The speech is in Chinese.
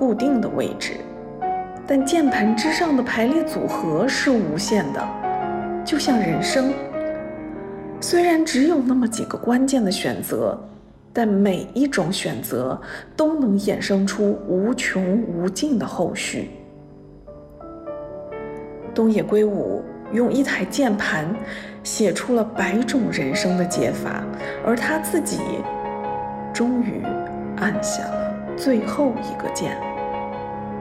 固定的位置，但键盘之上的排列组合是无限的，就像人生。虽然只有那么几个关键的选择，但每一种选择都能衍生出无穷无尽的后续。东野圭吾用一台键盘写出了100种人生的解法，而他自己终于按下了最后一个键。